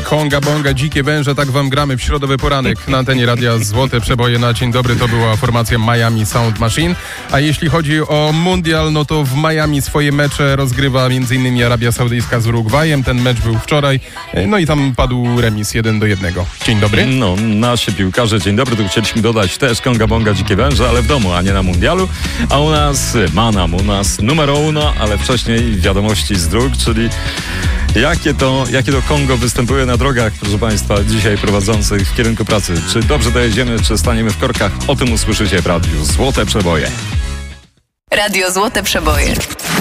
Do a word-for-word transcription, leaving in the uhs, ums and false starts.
Konga Bonga, Dzikie Węże, tak wam gramy w środowy poranek na antenie radia Złote Przeboje na dzień dobry. To była formacja Miami Sound Machine. A jeśli chodzi o mundial, no to w Miami swoje mecze rozgrywa m.in. Arabia Saudyjska z Urugwajem. Ten mecz był wczoraj, no i tam padł remis jeden do jednego. Dzień dobry. No, nasi piłkarze, dzień dobry. Tu chcieliśmy dodać też Konga Bonga, Dzikie Węże, ale w domu, a nie na mundialu. A u nas Manam, u nas numero uno, ale wcześniej wiadomości z dróg, czyli Jakie to, jakie to Kongo występuje na drogach, proszę Państwa, dzisiaj prowadzących w kierunku pracy. Czy dobrze dojedziemy, czy staniemy w korkach? O tym usłyszycie w radiu Złote Przeboje. Radio Złote Przeboje.